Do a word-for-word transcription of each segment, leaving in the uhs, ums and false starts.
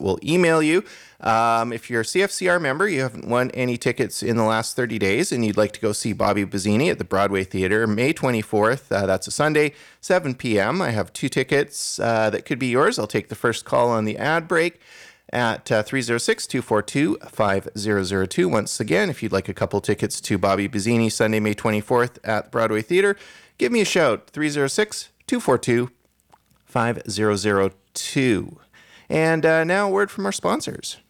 will email you. Um, if you're a C F C R member, you haven't won any tickets in the last thirty days, and you'd like to go see Bobby Bazzini at the Broadway Theatre, May twenty-fourth. Uh, that's a Sunday, seven p.m. I have two tickets uh, that could be yours. I'll take the first call on the ad break at uh, three oh six, two four two, five oh oh two. Once again, if you'd like a couple tickets to Bobby Bazzini, Sunday, May twenty-fourth at the Broadway Theatre, give me a shout, three oh six, two four two, five oh oh two. And uh, now a word from our sponsors.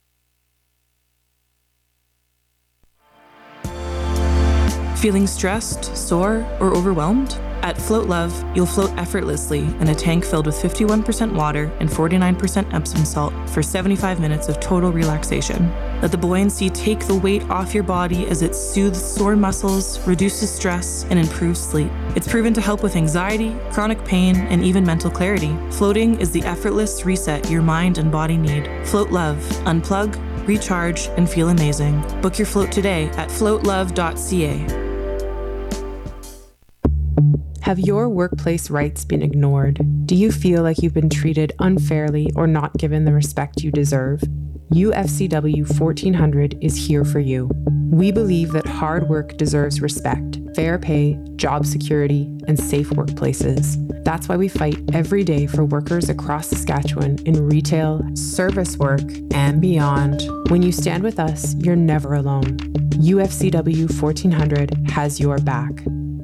Feeling stressed, sore, or overwhelmed? At Float Love, you'll float effortlessly in a tank filled with fifty-one percent water and forty-nine percent Epsom salt for seventy-five minutes of total relaxation. Let the buoyancy take the weight off your body as it soothes sore muscles, reduces stress, and improves sleep. It's proven to help with anxiety, chronic pain, and even mental clarity. Floating is the effortless reset your mind and body need. Float Love. Unplug, recharge, and feel amazing. Book your float today at float love dot c a. Have your workplace rights been ignored? Do you feel like you've been treated unfairly or not given the respect you deserve? U F C W fourteen hundred is here for you. We believe that hard work deserves respect, fair pay, job security, and safe workplaces. That's why we fight every day for workers across Saskatchewan in retail, service work, and beyond. When you stand with us, you're never alone. U F C W fourteen hundred has your back.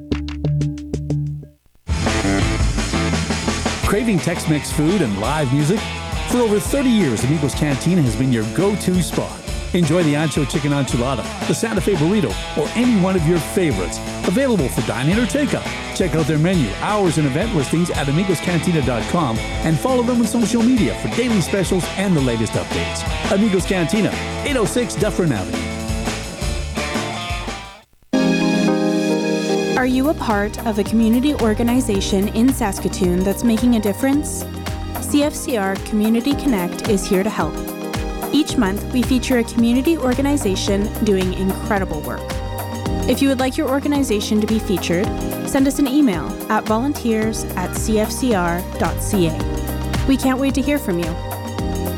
Craving Tex-Mex food and live music? For over thirty years, Amigos Cantina has been your go-to spot. Enjoy the Ancho Chicken Enchilada, the Santa Fe Burrito, or any one of your favorites. Available for dine-in or takeout. Check out their menu, hours, and event listings at amigos cantina dot com and follow them on social media for daily specials and the latest updates. Amigos Cantina, eight oh six Dufferin Avenue. Are you a part of a community organization in Saskatoon that's making a difference? C F C R Community Connect is here to help. Each month, we feature a community organization doing incredible work. If you would like your organization to be featured, send us an email at volunteers at c f c r dot c a. We can't wait to hear from you.